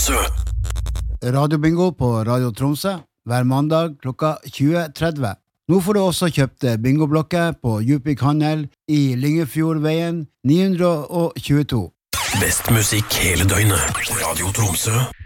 Tromsø. Radiobingo på Radio Tromsø hver mandag klokka 20.30. Nå får du også kjøpt bingoblokker på Djupvik Handel i Lyngefjordveien 922. Best musikk hele døgnet. Radio Tromsø.